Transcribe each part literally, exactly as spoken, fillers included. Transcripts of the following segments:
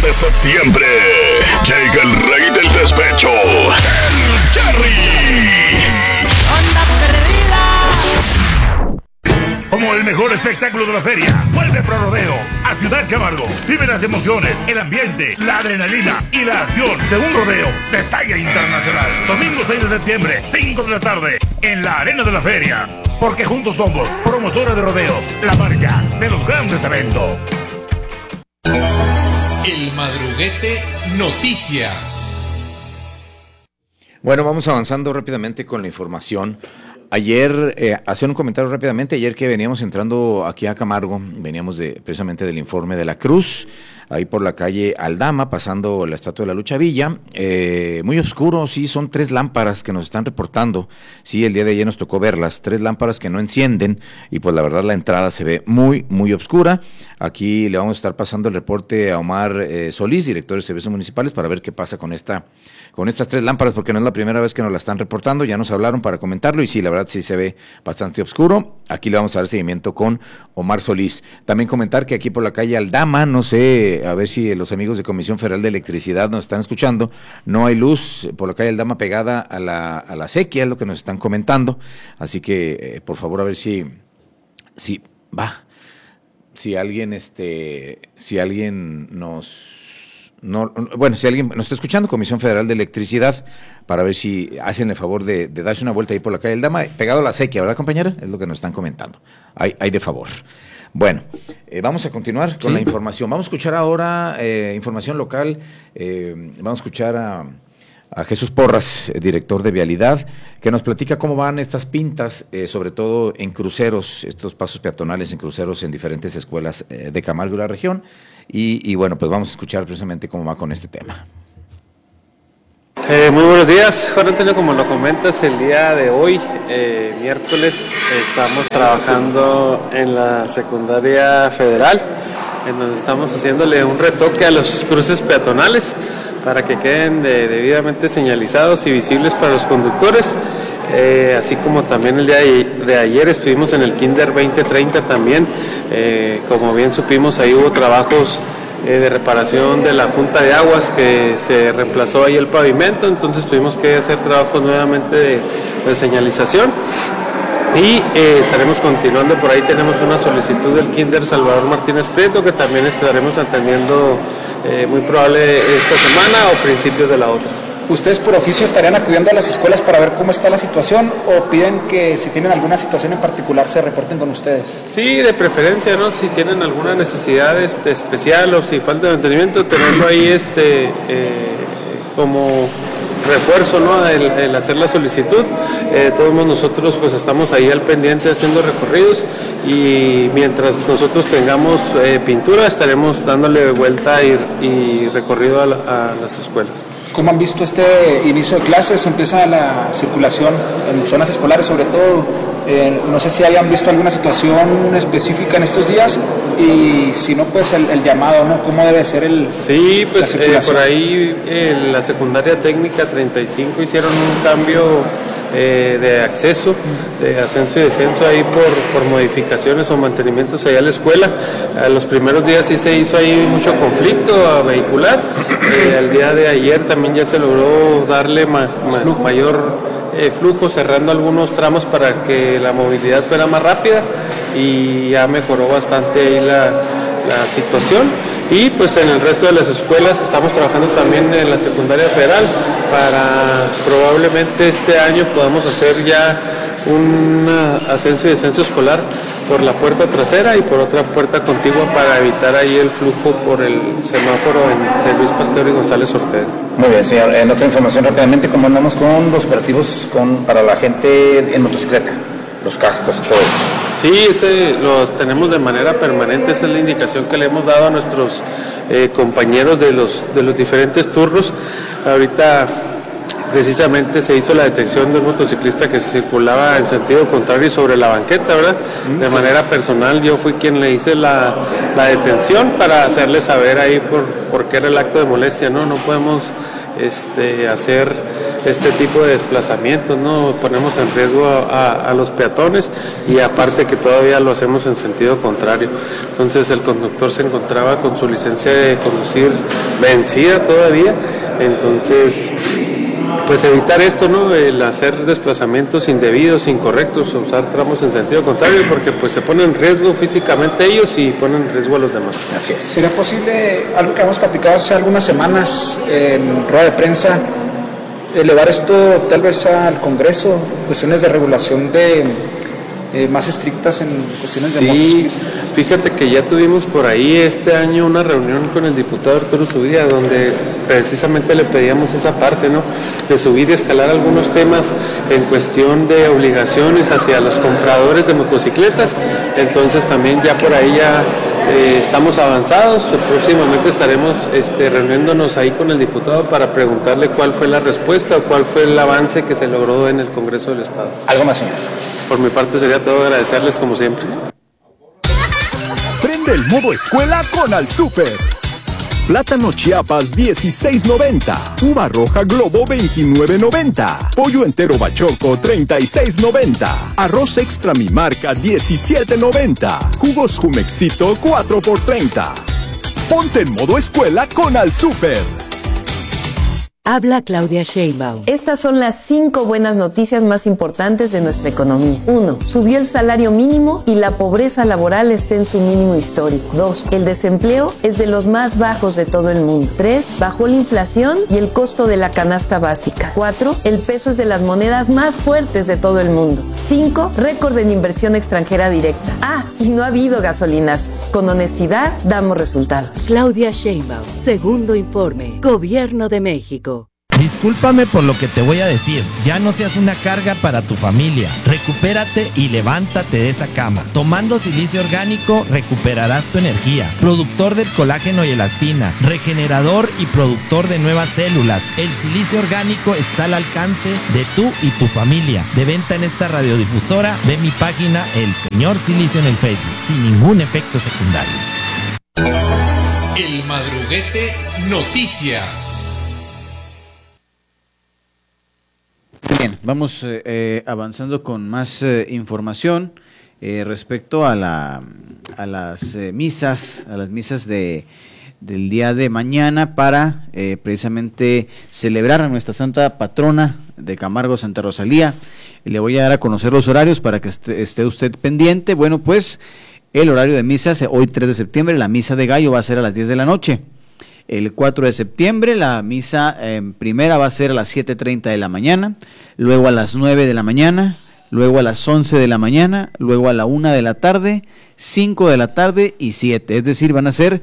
de septiembre llega el rey del despecho, el Jerry. ¡Onda perdida! Como el mejor espectáculo de la feria, vuelve Pro Rodeo a Ciudad Camargo. Vive las emociones, el ambiente, la adrenalina y la acción de un rodeo de talla internacional. Domingo seis de septiembre, cinco de la tarde, en la arena de la feria. Porque juntos somos promotores de rodeos, la marca de los grandes eventos. El Madruguete Noticias. Bueno, vamos avanzando rápidamente con la información. Ayer, eh, hacer un comentario rápidamente, ayer que veníamos entrando aquí a Camargo, veníamos de, precisamente del informe de la Cruz, ahí por la calle Aldama, pasando la Estatua de la Lucha Villa, eh, muy oscuro, sí, son tres lámparas que nos están reportando, sí, el día de ayer nos tocó verlas, tres lámparas que no encienden, y pues la verdad la entrada se ve muy, muy oscura. Aquí le vamos a estar pasando el reporte a Omar eh, Solís, director de Servicios Municipales, para ver qué pasa con esta, con estas tres lámparas, porque no es la primera vez que nos la están reportando, ya nos hablaron para comentarlo, y sí, la verdad sí se ve bastante oscuro. Aquí le vamos a dar seguimiento con Omar Solís. También comentar que aquí por la calle Aldama, no sé, a ver si los amigos de Comisión Federal de Electricidad nos están escuchando, no hay luz por la calle Aldama pegada a la, a la sequía, es lo que nos están comentando, así que eh, por favor a ver si, si va, si alguien, este, si alguien nos... No, bueno, si alguien nos está escuchando, Comisión Federal de Electricidad, para ver si hacen el favor de, de darse una vuelta ahí por la calle del Dama, pegado a la sequía, ¿verdad, compañera? Es lo que nos están comentando. Hay, hay de favor. Bueno, eh, vamos a continuar con sí. la información. Vamos a escuchar ahora eh, información local. Eh, vamos a escuchar a, a Jesús Porras, director de Vialidad, que nos platica cómo van estas pintas, eh, sobre todo en cruceros, estos pasos peatonales en cruceros en diferentes escuelas eh, de Camargo y la región. Y, y bueno, pues vamos a escuchar precisamente cómo va con este tema. Eh, muy buenos días, Juan Antonio, como lo comentas, el día de hoy, eh, miércoles, estamos trabajando en la secundaria federal, en donde estamos haciéndole un retoque a los cruces peatonales para que queden de, debidamente señalizados y visibles para los conductores. Eh, así como también el día de, de ayer estuvimos en el Kinder veinte treinta también, eh, como bien supimos, ahí hubo trabajos eh, de reparación de la junta de aguas, que se reemplazó ahí el pavimento, entonces tuvimos que hacer trabajos nuevamente de, de señalización y eh, estaremos continuando. Por ahí tenemos una solicitud del Kinder Salvador Martínez Prieto, que también estaremos atendiendo eh, muy probable esta semana o principios de la otra. ¿Ustedes por oficio estarían acudiendo a las escuelas para ver cómo está la situación o piden que si tienen alguna situación en particular se reporten con ustedes? Sí, de preferencia, ¿no? Si tienen alguna necesidad este, especial o si falta de mantenimiento, tenerlo ahí este, eh, como refuerzo, ¿no? El, el hacer la solicitud. Eh, todos nosotros pues estamos ahí al pendiente haciendo recorridos y mientras nosotros tengamos eh, pintura estaremos dándole vuelta y, y recorrido a, la, a las escuelas. ¿Cómo han visto este inicio de clases? Empieza la circulación en zonas escolares sobre todo. Eh, no sé si hayan visto alguna situación específica en estos días y si no, pues el, el llamado, ¿no? ¿Cómo debe ser el Sí, pues eh, por ahí en la secundaria técnica treinta y cinco hicieron un cambio eh, de acceso, de ascenso y descenso ahí por, por modificaciones o mantenimientos allá a la escuela. A los primeros días sí se hizo ahí mucho conflicto vehicular. Eh, el día de ayer también ya se logró darle ma, ma, mayor Eh, flujo, cerrando algunos tramos para que la movilidad fuera más rápida y ya mejoró bastante ahí la, la situación. Y pues en el resto de las escuelas estamos trabajando también en la secundaria federal para probablemente este año podamos hacer ya un ascenso y descenso escolar por la puerta trasera y por otra puerta contigua para evitar ahí el flujo por el semáforo en, de Luis Pasteur y González Ortega. Muy bien, señor. En otra información rápidamente, ¿cómo andamos con los operativos con, para la gente en motocicleta? Los cascos y todo esto. Sí, ese, los tenemos de manera permanente, esa es la indicación que le hemos dado a nuestros eh, compañeros de los, de los diferentes turnos. Ahorita precisamente se hizo la detección de un motociclista que circulaba en sentido contrario sobre la banqueta, ¿verdad? De manera personal yo fui quien le hice la, la detención para hacerle saber ahí por, por qué era el acto de molestia, ¿no? No podemos este, hacer este tipo de desplazamientos, ¿no? Ponemos en riesgo a, a, a los peatones y aparte que todavía lo hacemos en sentido contrario. Entonces el conductor se encontraba con su licencia de conducir vencida todavía, entonces pues evitar esto, ¿no? El hacer desplazamientos indebidos, incorrectos, usar tramos en sentido contrario, porque pues se ponen en riesgo físicamente ellos y ponen en riesgo a los demás. Así es. ¿Sería posible, algo que hemos platicado hace algunas semanas en rueda de prensa, elevar esto tal vez al Congreso, cuestiones de regulación de eh, más estrictas en cuestiones sí, de motos? Fíjate que ya tuvimos por ahí este año una reunión con el diputado Arturo Zubia, donde precisamente le pedíamos esa parte, ¿no? De subir y escalar algunos temas en cuestión de obligaciones hacia los compradores de motocicletas. Entonces también ya por ahí ya eh, estamos avanzados. Próximamente estaremos este, reuniéndonos ahí con el diputado para preguntarle cuál fue la respuesta o cuál fue el avance que se logró en el Congreso del Estado. ¿Algo más, señor? Por mi parte sería todo, agradecerles como siempre. Prende el modo escuela con Al Súper. Plátano Chiapas dieciséis noventa, uva roja Globo veintinueve noventa, pollo entero Bachoco treinta y seis noventa, arroz extra Mi Marca diecisiete noventa, jugos Jumexito cuatro por treinta. Ponte en modo escuela con Al Súper. Habla Claudia Sheinbaum. Estas son las cinco buenas noticias más importantes de nuestra economía. uno. Subió el salario mínimo y la pobreza laboral está en su mínimo histórico. dos. El desempleo es de los más bajos de todo el mundo. tres. Bajó la inflación y el costo de la canasta básica. cuatro. El peso es de las monedas más fuertes de todo el mundo. cinco. Récord en inversión extranjera directa. Ah, y no ha habido gasolinas. Con honestidad damos resultados. Claudia Sheinbaum, segundo informe, Gobierno de México. Discúlpame por lo que te voy a decir, ya no seas una carga para tu familia, recupérate y levántate de esa cama. Tomando silicio orgánico recuperarás tu energía, productor del colágeno y elastina, regenerador y productor de nuevas células. El silicio orgánico está al alcance de tú y tu familia. De venta en esta radiodifusora, ve mi página El Señor Silicio en el Facebook, sin ningún efecto secundario. El Madruguete Noticias. Bien, vamos eh, avanzando con más eh, información eh, respecto a la a las eh, misas, a las misas de del día de mañana para eh, precisamente celebrar a nuestra santa patrona de Camargo, Santa Rosalía. Le voy a dar a conocer los horarios para que esté, esté usted pendiente. Bueno, pues el horario de misas, hoy tres de septiembre, la misa de gallo va a ser a las diez de la noche. El cuatro de septiembre la misa eh, primera va a ser a las siete treinta de la mañana, luego a las nueve de la mañana, luego a las once de la mañana, luego a la una de la tarde, cinco de la tarde y siete. Es decir, van a ser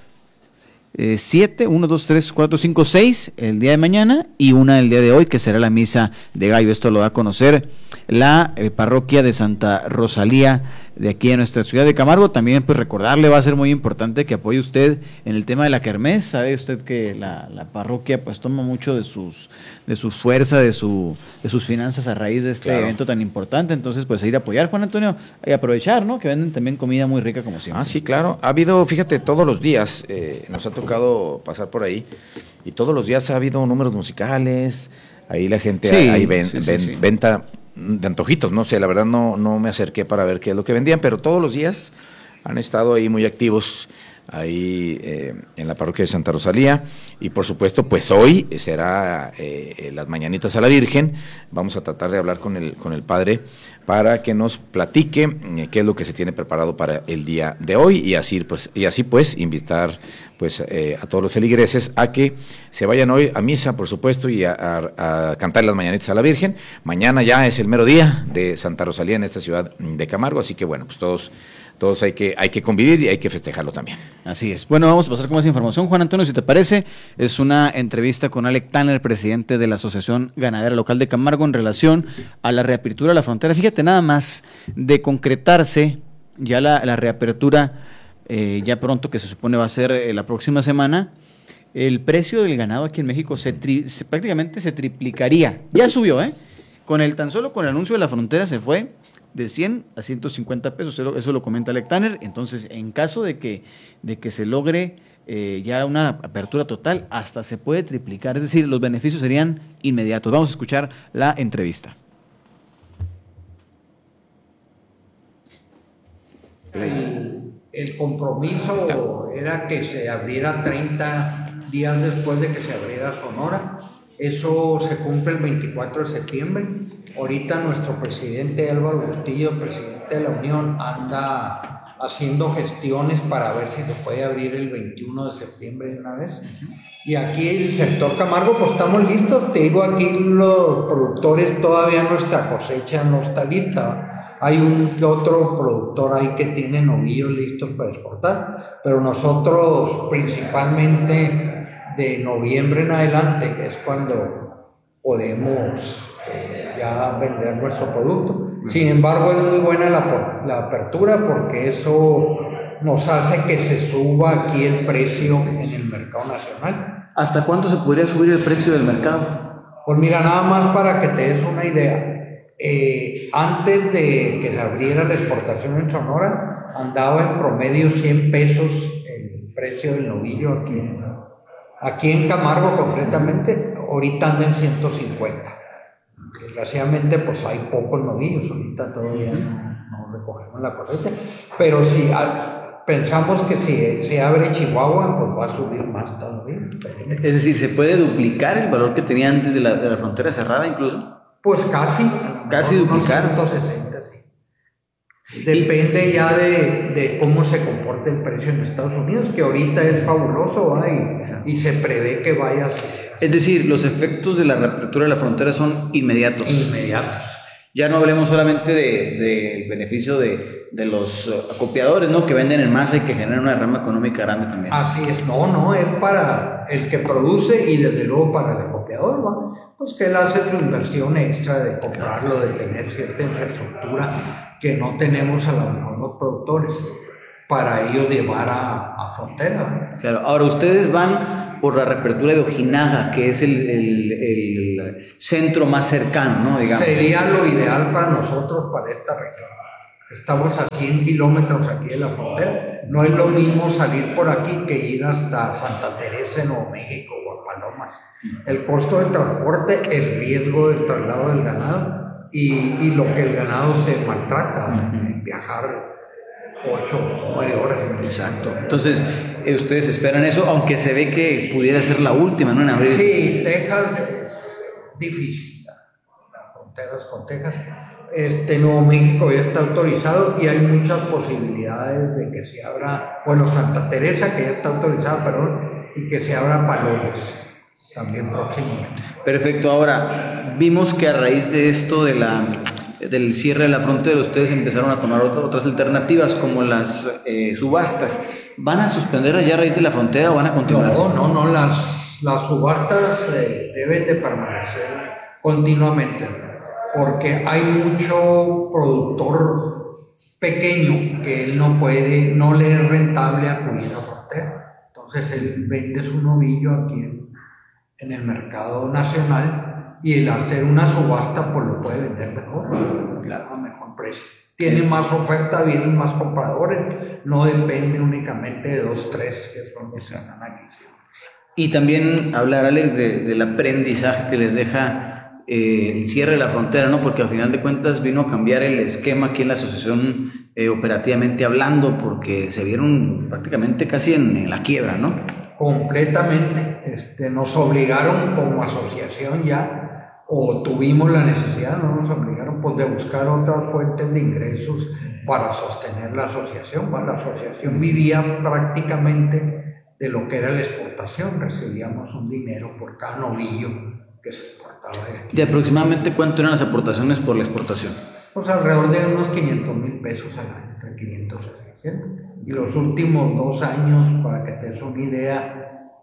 eh, siete, uno, dos, tres, cuatro, cinco, seis el día de mañana y una el día de hoy, que será la misa de gallo. Esto lo da a conocer la eh, parroquia de Santa Rosalía de aquí en nuestra ciudad de Camargo. También pues recordarle, va a ser muy importante que apoye usted en el tema de la kermés. Sabe usted que la, la parroquia pues toma mucho de sus de su fuerza, de su de sus finanzas a raíz de este claro. evento tan importante. Entonces pues ir a apoyar, Juan Antonio, y aprovechar, ¿no? Que venden también comida muy rica como siempre. Ah, sí, claro. Ha habido, fíjate, todos los días eh, nos ha tocado pasar por ahí y todos los días ha habido números musicales. Ahí la gente, sí, ahí ven, sí, sí, ven, sí. venta de antojitos, no sé, la verdad no, no me acerqué para ver qué es lo que vendían, pero todos los días han estado ahí muy activos ahí eh, en la parroquia de Santa Rosalía y por supuesto pues hoy será eh, las mañanitas a la Virgen. Vamos a tratar de hablar con el, con el padre para que nos platique eh, qué es lo que se tiene preparado para el día de hoy y así pues, y así pues invitar pues eh, a todos los feligreses a que se vayan hoy a misa, por supuesto, y a, a, a cantar las mañanitas a la Virgen. Mañana ya es el mero día de Santa Rosalía en esta ciudad de Camargo, así que bueno, pues todos todos hay que hay que convivir y hay que festejarlo también. Así es. Bueno, vamos a pasar con más información, Juan Antonio, si te parece. Es una entrevista con Alec Tanner, presidente de la Asociación Ganadera Local de Camargo, en relación a la reapertura de la frontera. Fíjate, nada más de concretarse ya la, la reapertura, eh, ya pronto, que se supone va a ser eh, la próxima semana, el precio del ganado aquí en México se, tri, se prácticamente se triplicaría. Ya subió, ¿eh? Con el tan solo con el anuncio de la frontera se fue de cien a ciento cincuenta pesos, eso lo comenta Alec Tanner. Entonces, en caso de que, de que se logre eh, ya una apertura total, hasta se puede triplicar, es decir, los beneficios serían inmediatos. Vamos a escuchar la entrevista. El, el compromiso era que se abriera treinta días después de que se abriera Sonora. Eso se cumple el veinticuatro de septiembre. Ahorita nuestro presidente Álvaro Bustillo, presidente de la Unión, anda haciendo gestiones para ver si se puede abrir el veintiuno de septiembre de una vez. Y aquí el sector Camargo, pues estamos listos. Te digo, aquí los productores, todavía nuestra cosecha no está lista. Hay un que otro productor ahí que tiene novillos listos para exportar, pero nosotros principalmente de noviembre en adelante es cuando podemos eh, ya vender nuestro producto. Sin embargo, es muy buena la, la apertura porque eso nos hace que se suba aquí el precio en el mercado nacional. ¿Hasta cuánto se podría subir el precio del mercado? Pues mira, nada más para que te des una idea. Eh, antes de que se abriera la exportación en Sonora, andaba en promedio cien pesos el precio del novillo aquí en, aquí en Camargo concretamente. Ahorita anda en ciento cincuenta. Desgraciadamente pues hay pocos novillos, ahorita todavía no, no recogemos la cosecha, pero si a, pensamos que si se abre Chihuahua pues va a subir más todavía. Es decir, ¿se puede duplicar el valor que tenía antes de la, de la frontera cerrada incluso? Pues casi, casi no, duplicar. ciento sesenta, sí. Depende ya de, de cómo se comporte el precio en Estados Unidos, que ahorita es fabuloso, ¿eh? y, y se prevé que vaya a subir. Es decir, los efectos de la reapertura de la frontera son inmediatos. Inmediatos. Ya no hablemos solamente del de, de beneficio de, de los uh, acopiadores, ¿no? Que venden en masa y que generan una derrama económica grande también. Así es, no, no, es para el que produce y desde luego para el acopiador, ¿no? Pues que él hace su inversión extra de comprarlo, de tener cierta infraestructura que no tenemos a lo mejor los productores para ellos llevar a, a frontera. Claro. Ahora ustedes van por la reapertura de Ojinaga, que es el, el, el centro más cercano, ¿no? Digamos. Sería lo ideal para nosotros, para esta región. Estamos a cien kilómetros aquí de la frontera. No es lo mismo salir por aquí que ir hasta Santa Teresa, en Nuevo México o a Palomas. El costo del transporte, el riesgo del traslado del ganado y, y lo que el ganado se maltrata, uh-huh. viajar ocho o nueve horas. Exacto. Entonces, eh, ustedes esperan eso, aunque se ve que pudiera ser la última, ¿no? En abril. Sí, Texas es difícil. Las fronteras con Texas. Este, Nuevo México ya está autorizado y hay muchas posibilidades de que se abra, bueno, Santa Teresa, que ya está autorizada, perdón, y que se abra Palomas también próximamente. Perfecto. Ahora, vimos que a raíz de esto de la del cierre de la frontera, ustedes empezaron a tomar otras alternativas como las eh, subastas. ¿Van a suspender allá a raíz de la frontera o van a continuar? No, no, no, las, las subastas eh, deben de permanecer continuamente, porque hay mucho productor pequeño que él no puede, no le es rentable acudir a la frontera. Entonces él vende su novillo aquí en, en el mercado nacional y el hacer una subasta pues lo puede vender mejor, claro, a mejor precio. Tiene más oferta, vienen más compradores, no depende únicamente de dos, tres que son los que están aquí. Y también hablar, Alex, de, del aprendizaje que les deja eh, el cierre de la frontera, ¿no? Porque al final de cuentas vino a cambiar el esquema aquí en la asociación eh, operativamente hablando, porque se vieron prácticamente casi en, en la quiebra, ¿no? Completamente. Este, nos obligaron como asociación ya, o tuvimos la necesidad, no nos obligaron, pues de buscar otras fuentes de ingresos para sostener la asociación. Bueno, la asociación vivía prácticamente de lo que era la exportación, recibíamos un dinero por cada novillo que se exportaba de aquí. ¿De aproximadamente cuánto eran las aportaciones por la exportación? Pues alrededor de unos quinientos mil pesos al año, entre quinientos y seiscientos. Y los últimos dos años, para que te des una idea,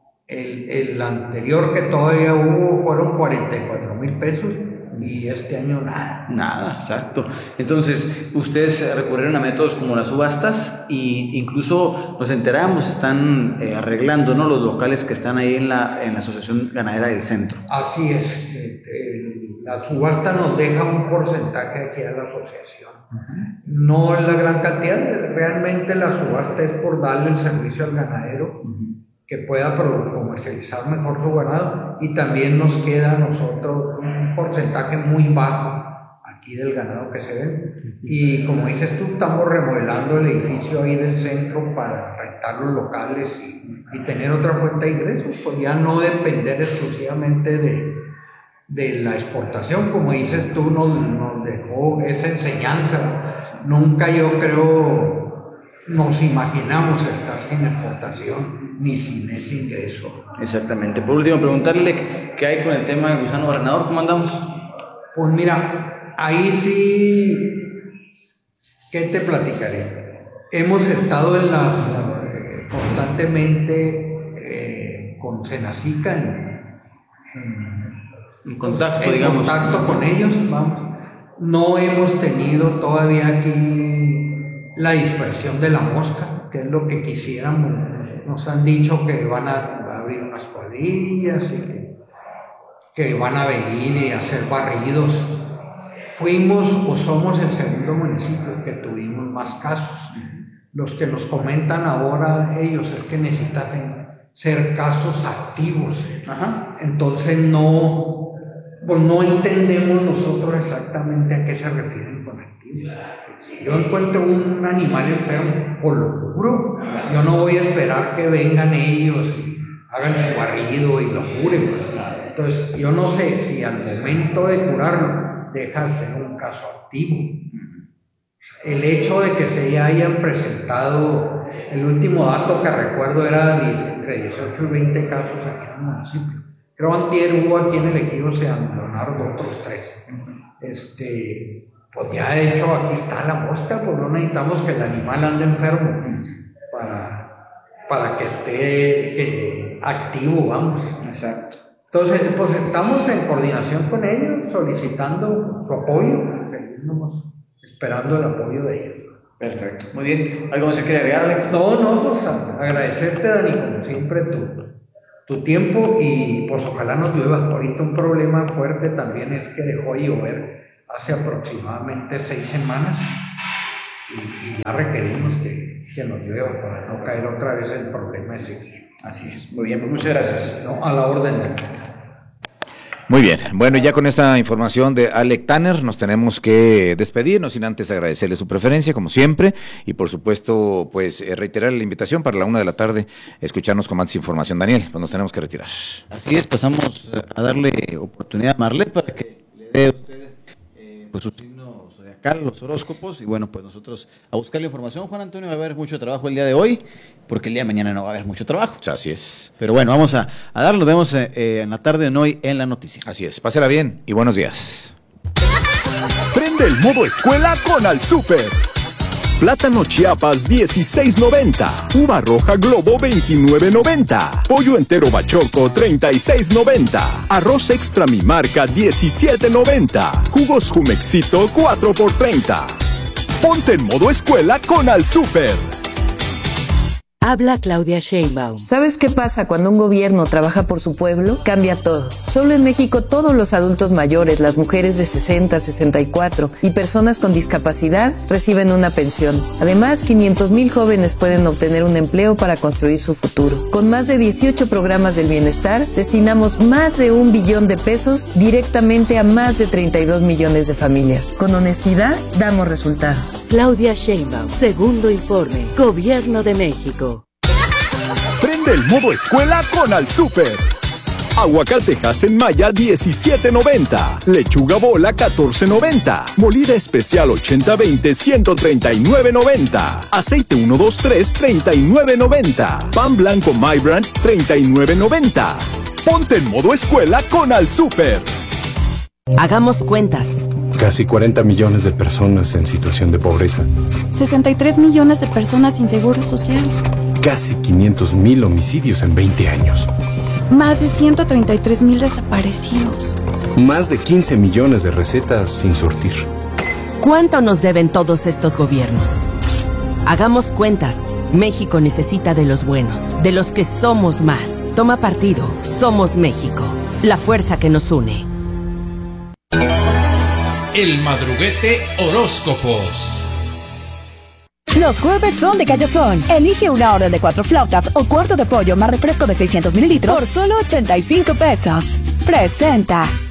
el, el anterior que todavía hubo fueron cuarenta y cuatro mil pesos y este año nada. Nada, exacto. Entonces, ustedes recurrieron a métodos como las subastas e incluso nos enteramos, están eh, arreglando, ¿no?, los locales que están ahí en la, en la Asociación Ganadera del Centro. Así es. Eh, eh, la subasta nos deja un porcentaje aquí a la asociación. Uh-huh. No es la gran cantidad, realmente la subasta es por darle el servicio al ganadero. Uh-huh. que pueda comercializar mejor su ganado, y también nos queda a nosotros un porcentaje muy bajo aquí del ganado que se ve, y como dices tú, estamos remodelando el edificio ahí del centro para rentar los locales y, y tener otra fuente de ingresos, pues ya no depender exclusivamente de, de la exportación. Como dices tú, nos, nos dejó esa enseñanza. Nunca, yo creo, nos imaginamos estar sin exportación ni sin ese ingreso. Exactamente. Por último, preguntarle qué hay con el tema del gusano barrenador. ¿Cómo andamos? Pues mira, ahí sí, ¿qué te platicaré? Hemos estado en las, eh, constantemente eh, con Senacica en, en, en contacto, en digamos. contacto con ellos, vamos. No hemos tenido todavía aquí la dispersión de la mosca, que es lo que quisiéramos. Nos han dicho que van a, va a abrir unas cuadrillas y que, que van a venir y hacer barridos. Fuimos o somos el segundo municipio que tuvimos más casos. Los que nos comentan ahora ellos es que necesitan ser casos activos. Ajá. Entonces no, pues no entendemos nosotros exactamente a qué se refieren con activos. Si yo encuentro un animal enfermo, pues lo curo. Yo no voy a esperar que vengan ellos y hagan su barrido y lo curen. Pues. Entonces yo no sé si al momento de curarlo deja de ser un caso activo. El hecho de que se hayan presentado, el último dato que recuerdo era de entre dieciocho y veinte casos aquí en el municipio. Creo antier hubo aquí en el ejido San Leonardo otros tres. Este, pues ya de hecho aquí está la mosca, pues no necesitamos que el animal ande enfermo para, para que esté que, activo, vamos. Exacto. Entonces, pues estamos en coordinación con ellos, solicitando su apoyo, seguimos esperando el apoyo de ellos. Perfecto, muy bien. ¿Algo se quiere agregarle? No, no, pues agradecerte, Dani, como siempre, tu, tu tiempo, y pues ojalá nos llueva. Ahorita un problema fuerte también es que dejó de llover hace aproximadamente seis semanas y, y ya requerimos que, que nos llueva para no caer otra vez en el problema de sequía. Así es, muy bien, pues muchas gracias. No, a la orden. Muy bien, bueno, ya con esta información de Alec Tanner nos tenemos que despedir, no sin antes agradecerle su preferencia, como siempre, y por supuesto, pues reiterar la invitación para la una de la tarde, escucharnos con más información. Daniel, pues nos tenemos que retirar. Así es, pasamos a darle oportunidad a Marlet para que le dé a usted eh, pues su signo zodiacal, los horóscopos, y bueno, pues nosotros a buscar la información. Juan Antonio, va a haber mucho trabajo el día de hoy, porque el día de mañana no va a haber mucho trabajo. Así es. Pero bueno, vamos a, a darlo, vemos eh, en la tarde de hoy en la noticia. Así es, pásela bien y buenos días. Prende el modo escuela con Al Super. Plátano Chiapas dieciséis noventa, uva roja Globo veintinueve noventa, pollo entero Bachoco treinta y seis noventa, arroz extra mi marca diecisiete noventa, jugos Jumexito cuatro por treinta. Ponte en modo escuela con Al Super. Habla Claudia Sheinbaum. ¿Sabes qué pasa cuando un gobierno trabaja por su pueblo? Cambia todo. Solo en México todos los adultos mayores, las mujeres de sesenta, sesenta y cuatro y personas con discapacidad reciben una pensión. Además, quinientos mil jóvenes pueden obtener un empleo para construir su futuro. Con más de dieciocho programas del bienestar, destinamos más de un billón de pesos directamente a más de treinta y dos millones de familias. Con honestidad, damos resultados. Claudia Sheinbaum, segundo informe, Gobierno de México. Prende el modo escuela con Al Super. Aguacatejas en Maya diecisiete noventa, lechuga bola catorce noventa, molida especial ochenta veinte ciento treinta y nueve noventa, aceite ciento veintitrés treinta y nueve noventa, pan blanco My Brand treinta y nueve noventa. Ponte en modo escuela con Al Super. Hagamos cuentas. Casi cuarenta millones de personas en situación de pobreza. sesenta y tres millones de personas sin seguro social. Casi quinientos mil homicidios en veinte años. Más de ciento treinta y tres mil desaparecidos. Más de quince millones de recetas sin surtir. ¿Cuánto nos deben todos estos gobiernos? Hagamos cuentas. México necesita de los buenos, de los que somos más. Toma partido. Somos México. La fuerza que nos une. El Madruguete Horóscopos. Los jueves son de Callazón. Elige una orden de cuatro flautas o cuarto de pollo más refresco de seiscientos mililitros por solo ochenta y cinco pesos. Presenta.